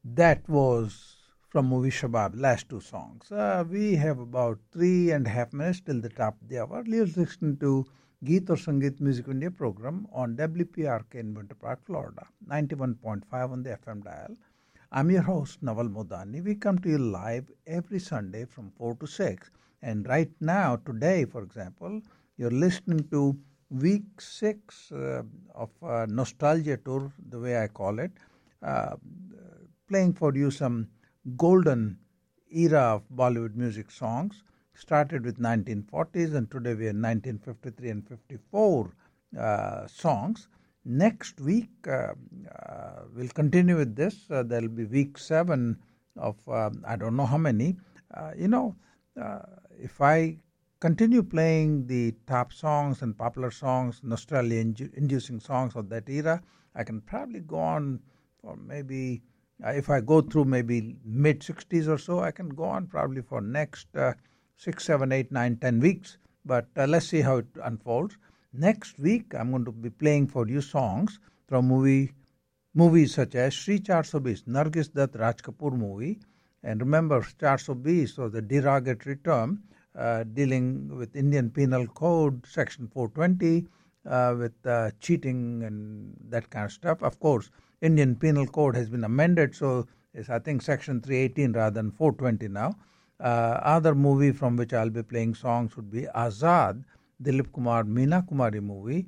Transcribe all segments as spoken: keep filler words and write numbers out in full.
That was from movie Shabab, last two songs. Uh, we have about three and a half minutes till the top of the hour. Let's listen to Geet or Sangeet Music India program on W P R K in Winter Park, Florida, ninety-one point five on the F M dial. I'm your host, Nawal Modani. We come to you live every Sunday from four to six. And right now, today, for example, you're listening to week six uh, of uh, Nostalgia Tour, the way I call it. Uh, playing for you some golden era of Bollywood music songs. Started with nineteen forties and today we are nineteen fifty-three and fifty-four uh, songs. Next week uh, uh, we'll continue with this. Uh, there will be week seven of uh, I don't know how many. Uh, you know, uh, if I continue playing the top songs and popular songs, nostalgia-inducing songs of that era, I can probably go on for maybe, uh, if I go through maybe mid-sixties or so, I can go on probably for next uh, six, seven, eight, nine, ten weeks. But uh, let's see how it unfolds. Next week, I'm going to be playing for you songs from movie movies such as Shri four twenty, Nargis Dutt Raj Kapoor movie. And remember, four twenty was the derogatory term uh, dealing with Indian Penal Code, Section four twenty, uh, with uh, cheating and that kind of stuff. Of course, Indian Penal Code has been amended, so it's, I think, Section three eighteen rather than four twenty now. Uh, other movie from which I'll be playing songs would be Azad, Dilip Kumar, Meena Kumari movie.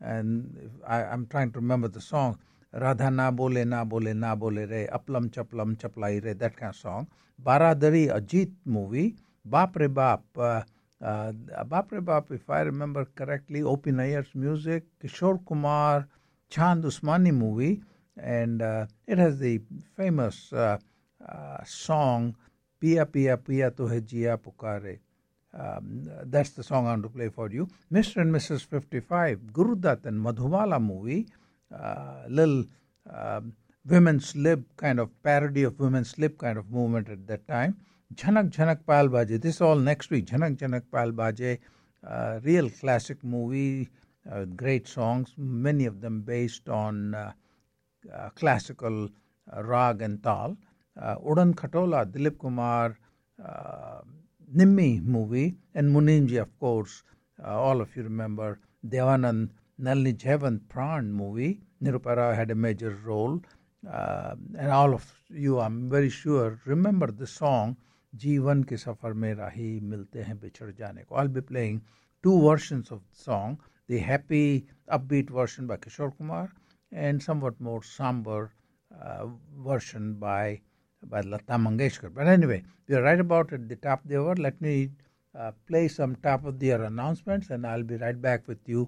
And I, I'm trying to remember the song. Radha na bole na bole na bole re, aplam chaplam chaplai re, that kind of song. Baradari, Ajit movie. Baap re Baap. Uh, uh, Baap re Baap, if I remember correctly, O P Nayyar's music. Kishore Kumar, Chand Usmani movie. And uh, it has the famous uh, uh, song Piya Piya Piya Tuhe Jiya Pukare. Um, that's the song I'm going to play for you. Mister and Missus fifty-five, Guru Dutt and Madhumala movie. Uh, little uh, women's lib kind of parody of women's lib kind of movement at that time. Jhanak Jhanak Payal Baje. This is all next week. Jhanak Jhanak Payal Baje. Uh, real classic movie. Uh, great songs. Many of them based on uh, uh, classical uh, rag and tal. Uh, Udan Khatola, Dilip Kumar, uh, Nimmi movie, and Munimji, of course. Uh, all of you remember Devanand, Nalini Jayavant Pran movie. Nirupara had a major role. Uh, and all of you, I'm very sure, remember the song Jeevan ke safar mein rahi milte hain bichhad jaane ko. I'll be playing two versions of the song. The happy, upbeat version by Kishore Kumar and somewhat more somber uh, version by by Lata Mangeshkar. But anyway, we are right about at the top of the hour. Let me uh, play some top of the hour announcements and I'll be right back with you